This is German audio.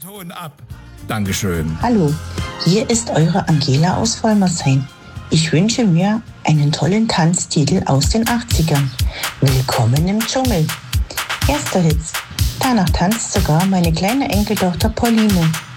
Ton ab. Dankeschön. Hallo, hier ist eure Angela aus Vollmersheim. Ich wünsche mir einen tollen Tanztitel aus den 80ern. Willkommen im Dschungel. Erster Hit. Danach tanzt sogar meine kleine Enkeltochter Pauline.